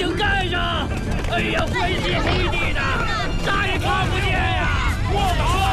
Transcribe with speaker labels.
Speaker 1: 请盖上！哎呀，灰漆黑地的，啥也看不见呀！我打！